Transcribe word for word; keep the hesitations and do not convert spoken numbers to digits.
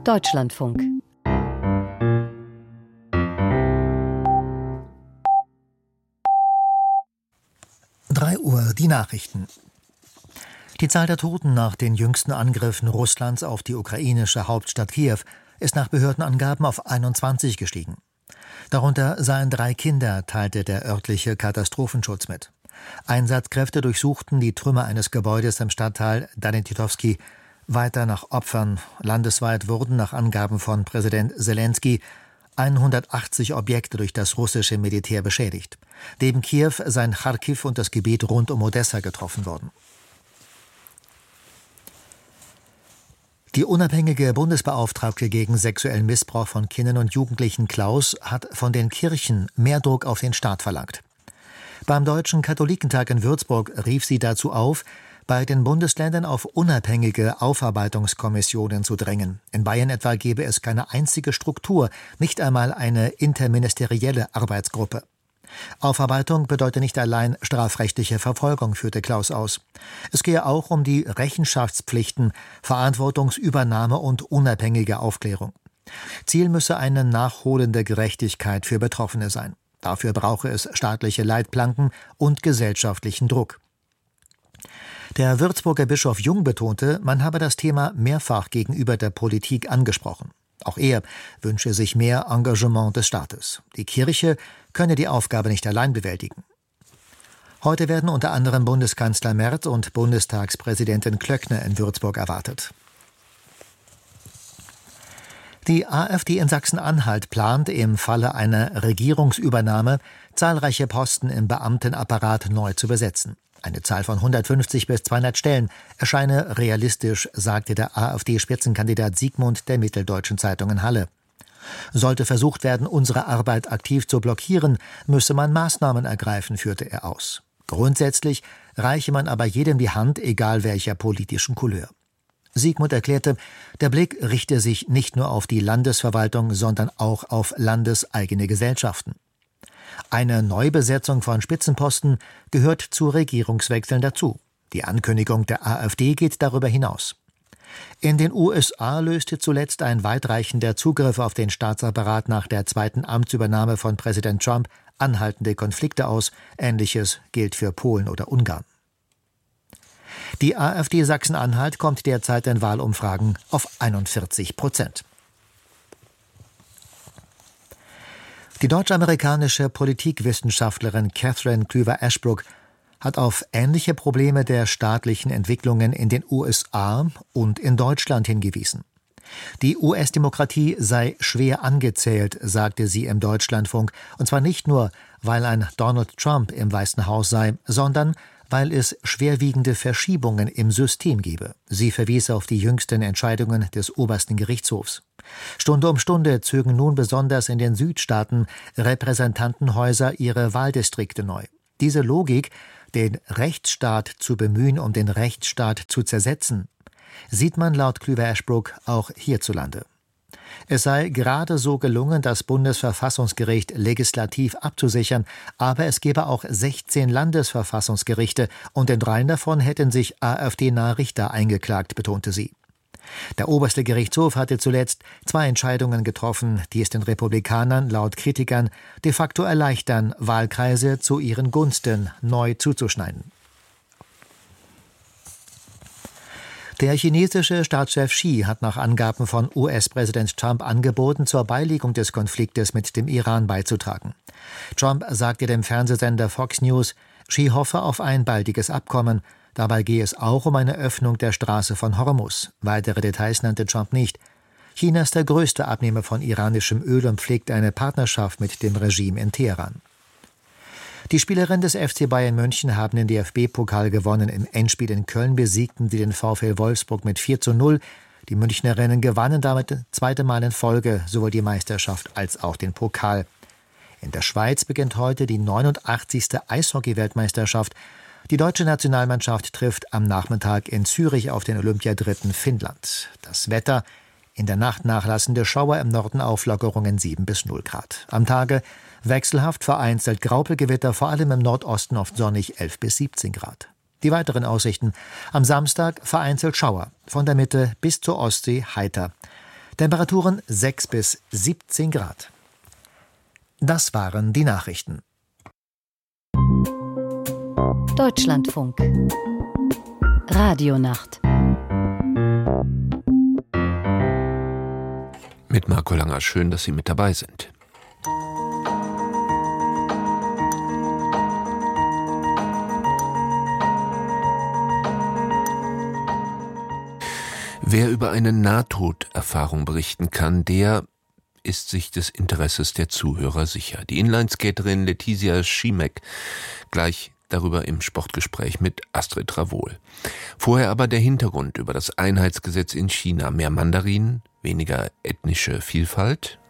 Deutschlandfunk. drei Uhr, die Nachrichten. Die Zahl der Toten nach den jüngsten Angriffen Russlands auf die ukrainische Hauptstadt Kiew ist nach Behördenangaben auf einundzwanzig gestiegen. Darunter seien drei Kinder, teilte der örtliche Katastrophenschutz mit. Einsatzkräfte durchsuchten die Trümmer eines Gebäudes im Stadtteil Danetitowski. Weiter nach Opfern. Landesweit wurden nach Angaben von Präsident Selenskyj hundertachtzig Objekte durch das russische Militär beschädigt. Neben Kiew seien Charkiw und das Gebiet rund um Odessa getroffen worden. Die unabhängige Bundesbeauftragte gegen sexuellen Missbrauch von Kindern und Jugendlichen Klaus hat von den Kirchen mehr Druck auf den Staat verlangt. Beim Deutschen Katholikentag in Würzburg rief sie dazu auf, bei den Bundesländern auf unabhängige Aufarbeitungskommissionen zu drängen. In Bayern etwa gebe es keine einzige Struktur, nicht einmal eine interministerielle Arbeitsgruppe. Aufarbeitung bedeutet nicht allein strafrechtliche Verfolgung, führte Klaus aus. Es gehe auch um die Rechenschaftspflichten, Verantwortungsübernahme und unabhängige Aufklärung. Ziel müsse eine nachholende Gerechtigkeit für Betroffene sein. Dafür brauche es staatliche Leitplanken und gesellschaftlichen Druck. Der Würzburger Bischof Jung betonte, man habe das Thema mehrfach gegenüber der Politik angesprochen. Auch er wünsche sich mehr Engagement des Staates. Die Kirche könne die Aufgabe nicht allein bewältigen. Heute werden unter anderem Bundeskanzler Merz und Bundestagspräsidentin Klöckner in Würzburg erwartet. Die AfD in Sachsen-Anhalt plant im Falle einer Regierungsübernahme, zahlreiche Posten im Beamtenapparat neu zu besetzen. Eine Zahl von hundertfünfzig bis zweihundert Stellen erscheine realistisch, sagte der AfD-Spitzenkandidat Siegmund der Mitteldeutschen Zeitung in Halle. Sollte versucht werden, unsere Arbeit aktiv zu blockieren, müsse man Maßnahmen ergreifen, führte er aus. Grundsätzlich reiche man aber jedem die Hand, egal welcher politischen Couleur. Siegmund erklärte, der Blick richte sich nicht nur auf die Landesverwaltung, sondern auch auf landeseigene Gesellschaften. Eine Neubesetzung von Spitzenposten gehört zu Regierungswechseln dazu. Die Ankündigung der AfD geht darüber hinaus. In den U S A löste zuletzt ein weitreichender Zugriff auf den Staatsapparat nach der zweiten Amtsübernahme von Präsident Trump anhaltende Konflikte aus. Ähnliches gilt für Polen oder Ungarn. Die AfD Sachsen-Anhalt kommt derzeit in Wahlumfragen auf einundvierzig Prozent. Die deutsch-amerikanische Politikwissenschaftlerin Catherine Klüver-Ashbrook hat auf ähnliche Probleme der staatlichen Entwicklungen in den U S A und in Deutschland hingewiesen. Die U S-Demokratie sei schwer angezählt, sagte sie im Deutschlandfunk, und zwar nicht nur, weil ein Donald Trump im Weißen Haus sei, sondern weil es schwerwiegende Verschiebungen im System gebe. Sie verwies auf die jüngsten Entscheidungen des obersten Gerichtshofs. Stunde um Stunde zögen nun besonders in den Südstaaten Repräsentantenhäuser ihre Wahldistrikte neu. Diese Logik, den Rechtsstaat zu bemühen, um den Rechtsstaat zu zersetzen, sieht man laut Klüver-Ashbrook auch hierzulande. Es sei gerade so gelungen, das Bundesverfassungsgericht legislativ abzusichern, aber es gebe auch sechzehn Landesverfassungsgerichte und in dreien davon hätten sich AfD-nahe Richter eingeklagt, betonte sie. Der oberste Gerichtshof hatte zuletzt zwei Entscheidungen getroffen, die es den Republikanern laut Kritikern de facto erleichtern, Wahlkreise zu ihren Gunsten neu zuzuschneiden. Der chinesische Staatschef Xi hat nach Angaben von U S-Präsident Trump angeboten, zur Beilegung des Konfliktes mit dem Iran beizutragen. Trump sagte dem Fernsehsender Fox News, Xi hoffe auf ein baldiges Abkommen. Dabei gehe es auch um eine Öffnung der Straße von Hormuz. Weitere Details nannte Trump nicht. China ist der größte Abnehmer von iranischem Öl und pflegt eine Partnerschaft mit dem Regime in Teheran. Die Spielerinnen des F C Bayern München haben den D F B-Pokal gewonnen. Im Endspiel in Köln besiegten sie den VfL Wolfsburg mit vier zu null. Die Münchnerinnen gewannen damit das zweite Mal in Folge sowohl die Meisterschaft als auch den Pokal. In der Schweiz beginnt heute die neunundachtzigste Eishockey-Weltmeisterschaft. Die deutsche Nationalmannschaft trifft am Nachmittag in Zürich auf den Olympiadritten Finnland. Das Wetter: in der Nacht nachlassende Schauer, im Norden Auflockerungen sieben bis null Grad. Am Tage wechselhaft, vereinzelt Graupelgewitter, vor allem im Nordosten oft sonnig, elf bis siebzehn Grad. Die weiteren Aussichten: am Samstag vereinzelt Schauer, von der Mitte bis zur Ostsee heiter. Temperaturen sechs bis siebzehn Grad. Das waren die Nachrichten. Deutschlandfunk. Radionacht. Mit Marco Langer. Schön, dass Sie mit dabei sind. Wer über eine Nahtoderfahrung berichten kann, der ist sich des Interesses der Zuhörer sicher. Die Inlineskaterin Letizia Schimek gleich darüber im Sportgespräch mit Astrid Travol. Vorher aber der Hintergrund über das Einheitsgesetz in China. Mehr Mandarinen, weniger ethnische Vielfalt.